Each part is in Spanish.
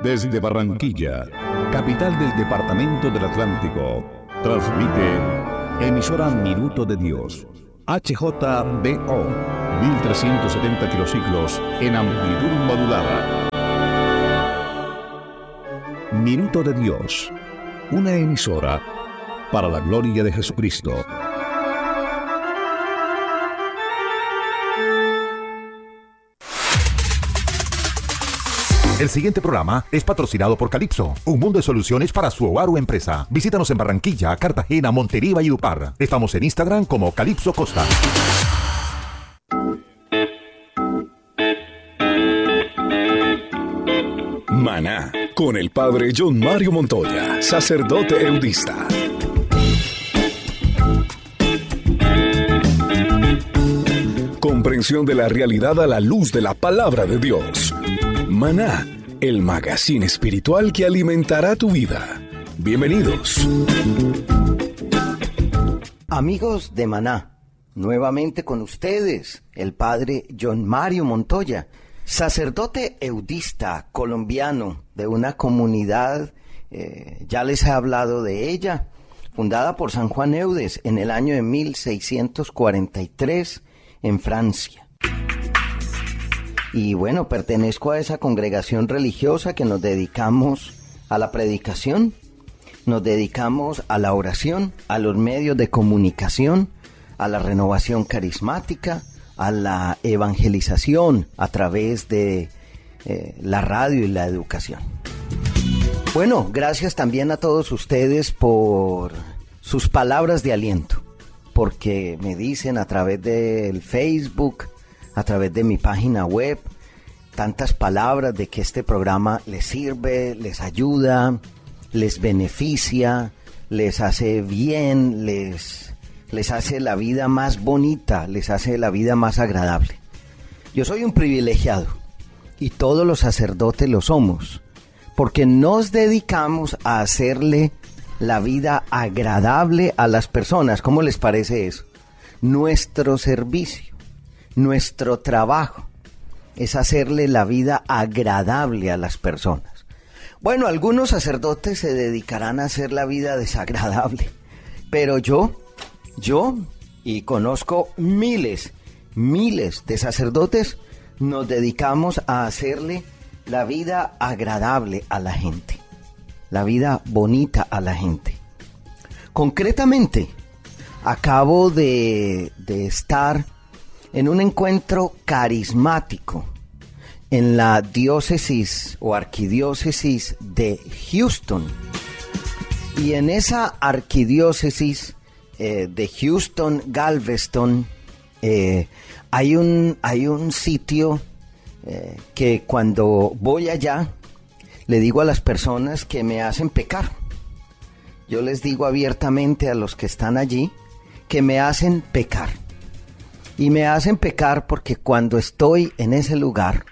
Desde Barranquilla, capital del departamento del Atlántico, transmite emisora Minuto de Dios, HJBO, 1370 kilociclos en amplitud modulada. Minuto de Dios, una emisora para la gloria de Jesucristo. El siguiente programa es patrocinado por Calypso, un mundo de soluciones para su hogar o empresa. Visítanos en Barranquilla, Cartagena, Montería y Valledupar. Estamos en Instagram como Calypso Costa. Maná, con el padre John Mario Montoya, sacerdote eudista. Comprensión de la realidad a la luz de la palabra de Dios. Maná, el magazine espiritual que alimentará tu vida. Bienvenidos. Amigos de Maná, nuevamente con ustedes, el padre John Mario Montoya, sacerdote eudista colombiano de una comunidad, ya les he hablado de ella, fundada por San Juan Eudes en el año de 1643 en Francia. Y bueno, pertenezco a esa congregación religiosa que nos dedicamos a la predicación, nos dedicamos a la oración, a los medios de comunicación, a la renovación carismática, a la evangelización a través de la radio y la educación. Bueno, gracias también a todos ustedes por sus palabras de aliento, porque me dicen a través del Facebook, a través de mi página web, tantas palabras de que este programa les sirve, les ayuda, les beneficia, les hace bien, les hace la vida más bonita, les hace la vida más agradable. Yo soy un privilegiado y todos los sacerdotes lo somos, porque nos dedicamos a hacerle la vida agradable a las personas. ¿Cómo les parece eso? Nuestro servicio, nuestro trabajo es hacerle la vida agradable a las personas. Bueno, algunos sacerdotes se dedicarán a hacer la vida desagradable, pero yo, y conozco miles de sacerdotes, nos dedicamos a hacerle la vida agradable a la gente, la vida bonita a la gente. Concretamente, acabo de estar en un encuentro carismático en la diócesis o arquidiócesis de Houston. Y en esa arquidiócesis de Houston, Galveston, hay un sitio que cuando voy allá le digo a las personas que me hacen pecar. Yo les digo abiertamente a los que están allí que me hacen pecar. Y me hacen pecar porque cuando estoy en ese lugar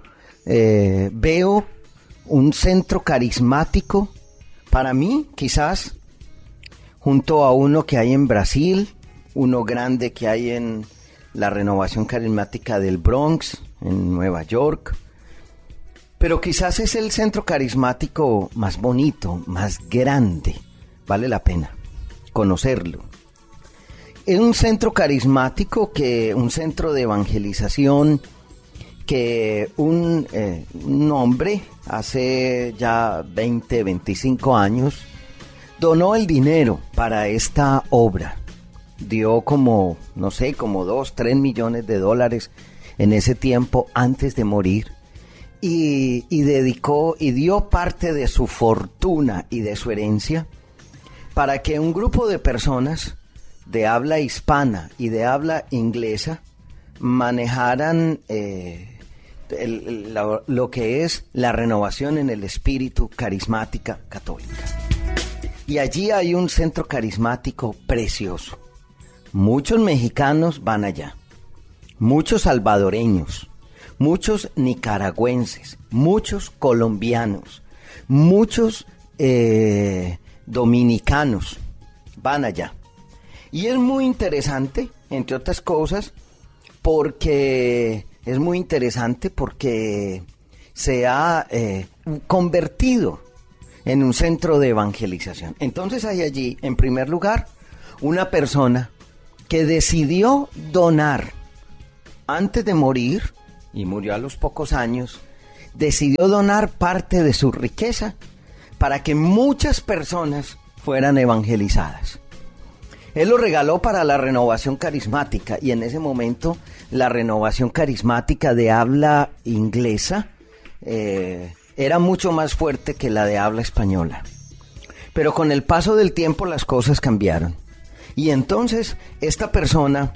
veo un centro carismático, para mí quizás, junto a uno que hay en Brasil, uno grande que hay en la renovación carismática del Bronx, en Nueva York. Pero quizás es el centro carismático más bonito, más grande. Vale la pena conocerlo. Es un centro carismático, un centro de evangelización, que un hombre hace ya 20, 25 años donó el dinero para esta obra. Dio como 2, 3 millones de dólares en ese tiempo antes de morir. Y dedicó y dio parte de su fortuna y de su herencia para que un grupo de personas de habla hispana y de habla inglesa manejaran lo que es la renovación en el espíritu carismática católica. Y allí hay un centro carismático precioso. Muchos mexicanos van allá, muchos salvadoreños, muchos nicaragüenses, muchos colombianos, muchos dominicanos van allá. Y es muy interesante, entre otras cosas, porque se ha convertido en un centro de evangelización. Entonces hay allí, en primer lugar, una persona que decidió donar antes de morir, y murió a los pocos años, decidió donar parte de su riqueza para que muchas personas fueran evangelizadas. Él lo regaló para la renovación carismática, y en ese momento la renovación carismática de habla inglesa era mucho más fuerte que la de habla española. Pero con el paso del tiempo las cosas cambiaron. Y entonces esta persona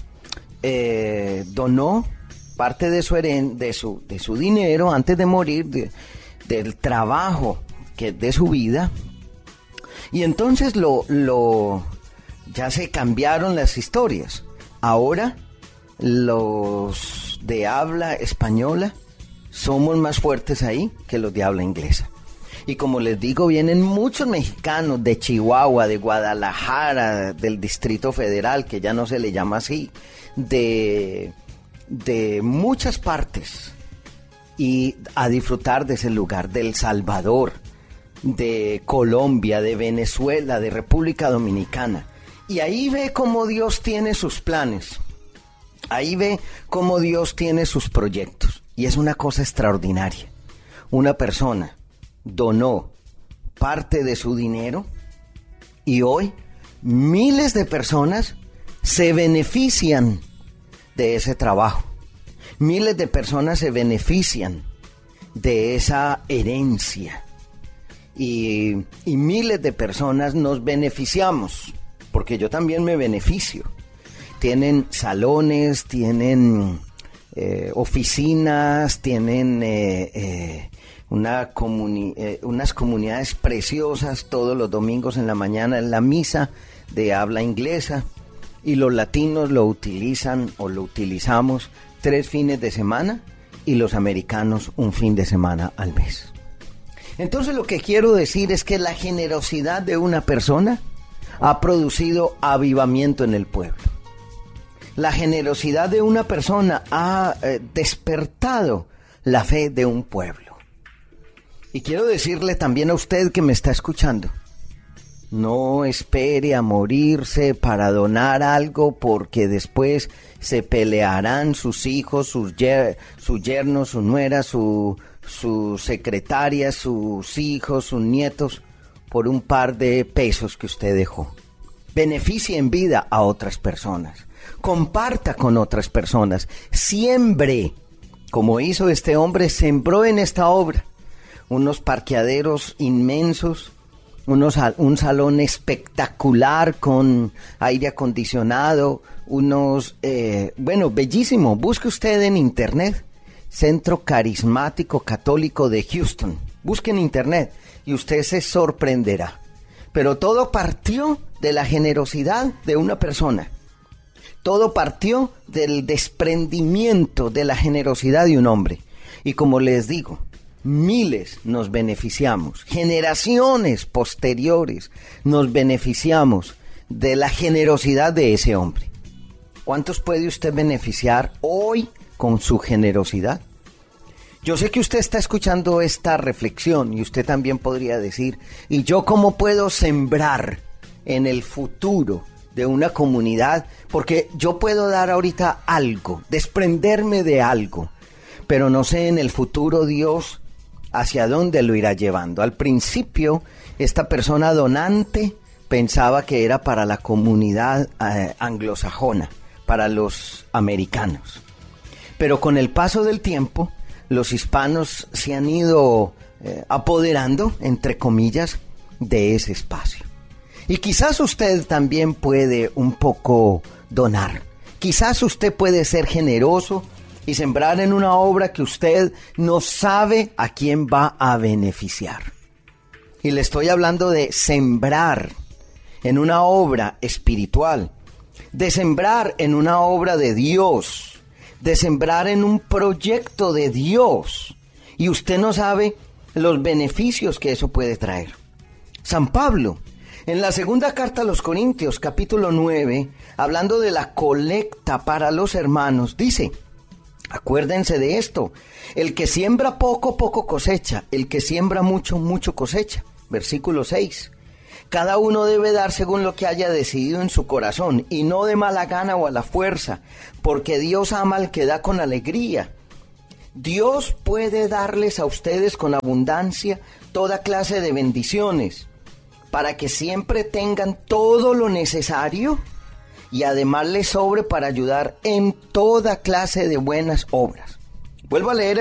donó parte de su dinero antes de morir, del trabajo de su vida. Y entonces ya se cambiaron las historias. Ahora los de habla española somos más fuertes ahí que los de habla inglesa. Y como les digo, vienen muchos mexicanos de Chihuahua, de Guadalajara, del Distrito Federal, que ya no se le llama así, de muchas partes, y a disfrutar de ese lugar, de El Salvador, de Colombia, de Venezuela, de República Dominicana. Y ahí ve cómo Dios tiene sus planes. Ahí ve cómo Dios tiene sus proyectos. Y es una cosa extraordinaria. Una persona donó parte de su dinero y hoy miles de personas se benefician de ese trabajo. Miles de personas se benefician de esa herencia. Y miles de personas nos beneficiamos, porque yo también me beneficio. Tienen salones, tienen oficinas, tienen unas comunidades preciosas todos los domingos en la mañana en la misa de habla inglesa, y los latinos lo utilizan o lo utilizamos 3 fines de semana y los americanos un fin de semana al mes. Entonces lo que quiero decir es que la generosidad de una persona ha producido avivamiento en el pueblo. La generosidad de una persona ha despertado la fe de un pueblo. Y quiero decirle también a usted que me está escuchando, no espere a morirse para donar algo, porque después se pelearán sus hijos, su yerno, su nuera, su secretaria, sus hijos, sus nietos, por un par de pesos que usted dejó. Beneficie en vida a otras personas. Comparta con otras personas. Siembre, como hizo este hombre, sembró en esta obra unos parqueaderos inmensos, un salón espectacular con aire acondicionado, bellísimo. Busque usted en internet, Centro Carismático Católico de Houston. Busque en internet y usted se sorprenderá. Pero todo partió de la generosidad de una persona. Todo partió del desprendimiento de la generosidad de un hombre. Y como les digo, miles nos beneficiamos, generaciones posteriores nos beneficiamos de la generosidad de ese hombre. ¿Cuántos puede usted beneficiar hoy con su generosidad? Yo sé que usted está escuchando esta reflexión y usted también podría decir, ¿y yo cómo puedo sembrar en el futuro de una comunidad? Porque yo puedo dar ahorita algo, desprenderme de algo, pero no sé en el futuro Dios hacia dónde lo irá llevando. Al principio, esta persona donante pensaba que era para la comunidad anglosajona, para los americanos. Pero con el paso del tiempo, los hispanos se han ido apoderando, entre comillas, de ese espacio. Y quizás usted también puede un poco donar. Quizás usted puede ser generoso y sembrar en una obra que usted no sabe a quién va a beneficiar. Y le estoy hablando de sembrar en una obra espiritual, de sembrar en una obra de Dios, de sembrar en un proyecto de Dios. Y usted no sabe los beneficios que eso puede traer. San Pablo, en la segunda carta a los Corintios, capítulo 9, hablando de la colecta para los hermanos, dice: Acuérdense de esto. El que siembra poco, poco cosecha. El que siembra mucho, mucho cosecha. Versículo 6. Cada uno debe dar según lo que haya decidido en su corazón, y no de mala gana o a la fuerza, porque Dios ama al que da con alegría. Dios puede darles a ustedes con abundancia toda clase de bendiciones, para que siempre tengan todo lo necesario y además les sobre para ayudar en toda clase de buenas obras. Vuelvo a leer